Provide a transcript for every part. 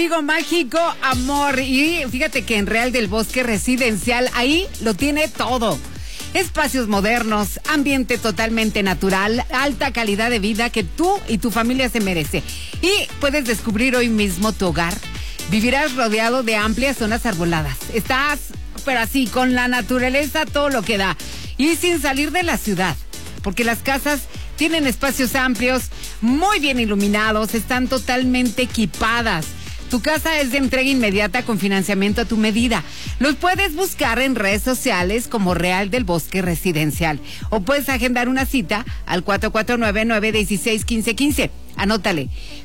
Amigo mágico, amor. Y fíjate que en Real del Bosque Residencial, ahí lo tiene todo. Espacios modernos, ambiente totalmente natural, alta calidad de vida que tú y tu familia se merece. Y puedes descubrir hoy mismo tu hogar. Vivirás rodeado de amplias zonas arboladas. Estás, pero así, con la naturaleza, todo lo que da. Y sin salir de la ciudad, porque las casas tienen espacios amplios, muy bien iluminados, están totalmente equipadas. Tu casa es de entrega inmediata con financiamiento a tu medida. Los puedes buscar en redes sociales como Real del Bosque Residencial. O puedes agendar una cita al 449-916-1515. Anótale,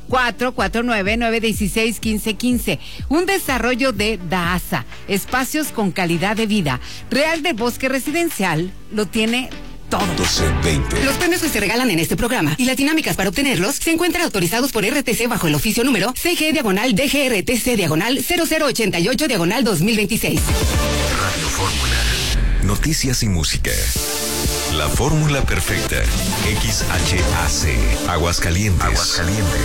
449-916-1515. Un desarrollo de DAASA, espacios con calidad de vida. Real del Bosque Residencial lo tiene todo. 1220. Los premios que se regalan en este programa y las dinámicas para obtenerlos se encuentran autorizados por RTC bajo el oficio número CG/DGRTC/0088/2026. Radio Fórmula. Noticias y música. La fórmula perfecta. XHAC. Aguascalientes.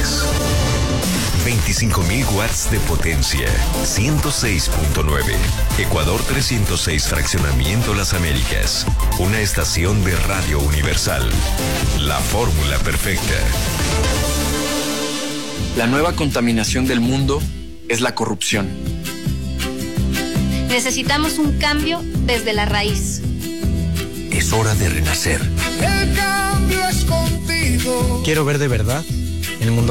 25,000 watts de potencia. 106.9. Ecuador 306, Fraccionamiento Las Américas. Una estación de Radio Universal. La fórmula perfecta. La nueva contaminación del mundo es la corrupción. Necesitamos un cambio desde la raíz. Es hora de renacer. El cambio es contigo. Quiero ver de verdad el mundo